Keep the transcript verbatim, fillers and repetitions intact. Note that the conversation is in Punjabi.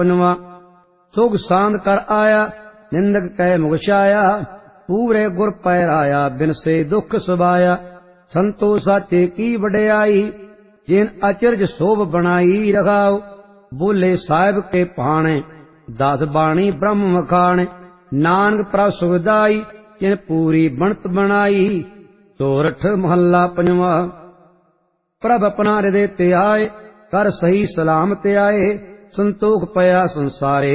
ਪੰਜਵਾਂ। ਸੁਖ ਸਾਂਦ ਕਰ ਆਇਆ ਨਿੰਦਕ ਕਹਿ ਮੁਖ ਛਾਇਆ, ਪੂਰੇ ਗੁਰ ਪੈ ਰਾਇਆ ਬਿਨ ਸੇ ਦੁਖ ਸਬਾਇਆ। ਸੰਤੋ ਸਾਚੇ ਕੀ ਵਡਿਆਈ ਜਿਨ ਅਚਰਜ ਸੋਭ ਬਣਾਈ ਰਖਾਓ, ਬੋਲੇ ਸਾਹਿਬ ਕੇ ਭਾਣੇ ਦਸ ਬਾਣੀ ਬ੍ਰਹਮ ਵਖਾਣੇ। ਨਾਨਕ ਪ੍ਰਭ ਸੁਖਦਾਈ ਜਿਨ ਪੂਰੀ ਬਣਤ ਬਣਾਈ। ਸੋਰਠ ਮਹੱਲਾ ਪੰਜਵਾਂ। ਪ੍ਰਭ ਆਪਣਾ ਹਿਰਦੇ ਤੇ ਆਏ, ਕਰ ਸਹੀ ਸਲਾਮਤ ਆਏ, ਸੰਤੋਖ ਪਿਆ ਸੰਸਾਰੇ